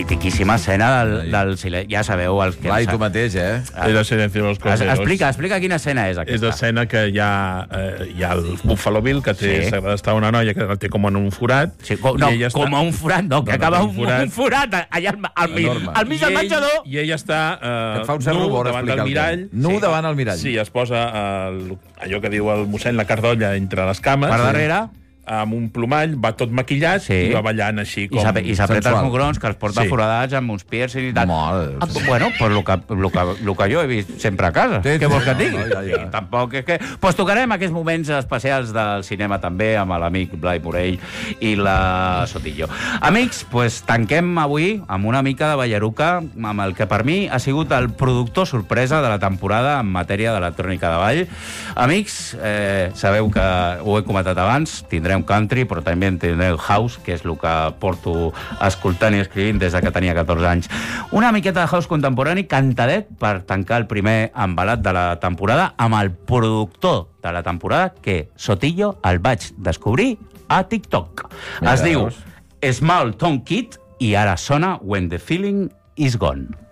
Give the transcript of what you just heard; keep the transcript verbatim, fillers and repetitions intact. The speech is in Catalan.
mitiquíssima escena del, del silenci. Ja sabeu els que... Clar, i tu mateix, eh? És el silenci dels corderos. Explica, explica quina escena és aquesta. És l'escena que hi ha, eh, hi ha el Buffalo Bill, que té, Sí. s'agrada estar una noia que el té com en un forat. Sí, com, no, i ella com està... a un forat, no, que No, no, acaba un un, forat. un forat allà al, al, mig- Enorme. al mig del I ell- menjador. I ella està eh, Et fa un cert nu rubor davant del explicar el mirall. què. Nu davant el mirall. Sí, es posa el, allò que diu el mossèn, la cardolla entre les cames. Per darrere. Amb un plomall, va tot maquillat Sí. i va ballant així I com... s'apreta els sensual. mugrons, que els porta Sí. foradats amb uns piercing i tal. Molt. Ah, bueno, pues el que, el, que, el que jo he vist sempre a casa. Sí, Què sí, vols que et no, digui? no, ja, ja. I tampoc és que... Pues tocarem aquests moments especials del cinema també amb l'amic Blai Morell i la Sotillo. Amics, pues tanquem avui amb una mica de ballaruca amb el que per mi ha sigut el productor sorpresa de la temporada en matèria d'electrònica de ball. Amics, eh, sabeu que ho he comentat abans, tindrem country, però també tindrem house, que és el que porto escoltant i escrivint des de que tenia catorze anys. Una miqueta de house contemporani, cantadet, per tancar el primer embalat de la temporada amb el productor de la temporada, que Sotillo el vaig descobrir a TikTok. Mira, Es diu veus? Small Town Kid i ara sona When the Feeling is Gone.